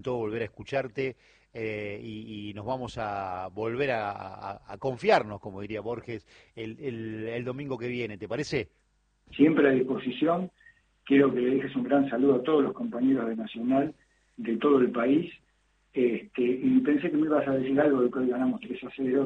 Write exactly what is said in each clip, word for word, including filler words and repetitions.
todo volver a escucharte eh, y, y nos vamos a volver a, a, a confiarnos, como diría Borges, el, el, el domingo que viene. ¿Te parece? Siempre a disposición. Quiero que le dejes un gran saludo a todos los compañeros de Nacional, de todo el país. Este, y pensé que me ibas a decir algo de que hoy ganamos tres a cero.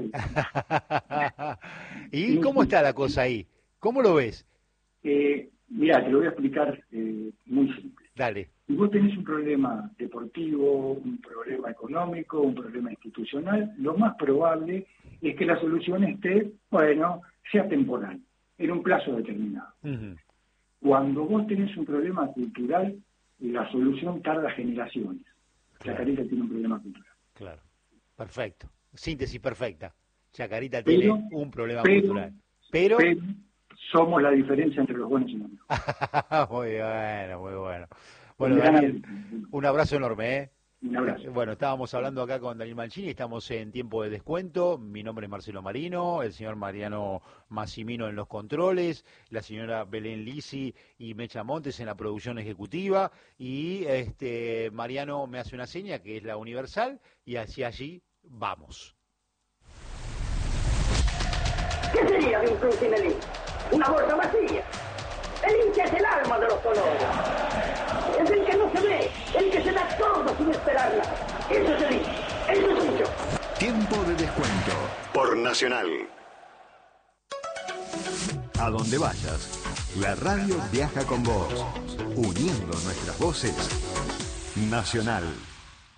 ¿Y cómo está la cosa ahí? ¿Cómo lo ves? Eh, mirá, te lo voy a explicar eh, muy simple. Dale. Si vos tenés un problema deportivo, un problema económico, un problema institucional, lo más probable es que la solución esté, bueno, sea temporal, en un plazo determinado. Uh-huh. Cuando vos tenés un problema cultural, la solución tarda generaciones. Claro. Chacarita tiene un problema cultural. Claro, perfecto. Síntesis perfecta. Chacarita Pero, tiene un problema pero, cultural. Pero... pero somos la diferencia entre los buenos y los malos. Muy bueno, muy bueno. Bueno, Daniel, un abrazo enorme, ¿eh? Un abrazo. Bueno, estábamos hablando acá con Daniel Mancini, estamos en tiempo de descuento. Mi nombre es Marcelo Marino, el señor Mariano Massimino en los controles, la señora Belén Lisi y Mecha Montes en la producción ejecutiva, y este Mariano me hace una seña que es la universal, y hacia allí vamos. ¿Qué sería de un club sin el hincha? Una bolsa vacía. El hincha es el alma de los colores. Es el que no se ve, el que se da todo sin esperar nada. Eso es el hincha, eso es hincha. Tiempo de descuento por Nacional. A donde vayas, la radio viaja con vos, uniendo nuestras voces. Nacional.